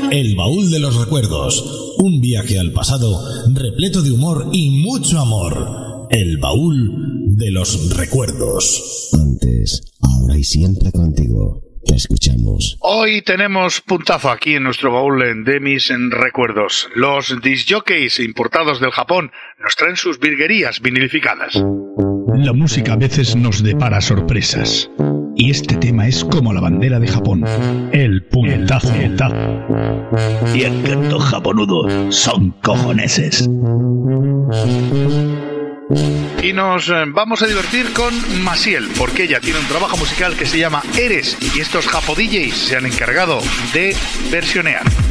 El baúl de los recuerdos. Un viaje al pasado repleto de humor y mucho amor. El baúl de los recuerdos. Antes, ahora y siempre contigo. Te escuchamos. Hoy tenemos puntazo aquí en nuestro baúl de mis recuerdos. Los discjockeys importados del Japón nos traen sus virguerías vinilificadas. La música a veces nos depara sorpresas. Y este tema es como la bandera de Japón. El puntazo. Y el canto japonudo son cojoneses. Y nos vamos a divertir con Maciel, porque ella tiene un trabajo musical que se llama Eres, y estos Japo DJs se han encargado de versionear.